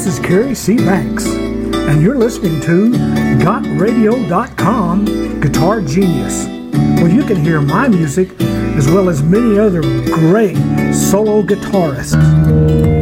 is Kerry C. Banks, and you're listening to GotRadio.com Guitar Genius, where you can hear my music as well as many other great solo guitarists.